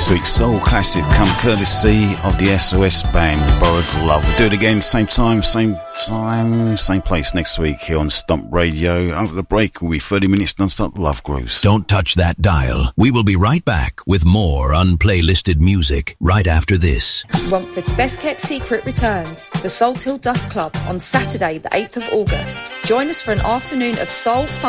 This week's soul classic come courtesy of the SOS band, Borrowed Love. We'll do it again, same time, same place next week here on Stomp Radio. After the break, will be 30 minutes non-stop love grooves. Don't touch that dial. We will be right back with more unplaylisted music right after this. Romford's best kept secret returns, the Salt Hill Dust Club, on Saturday the 8th of August. Join us for an afternoon of soul, fun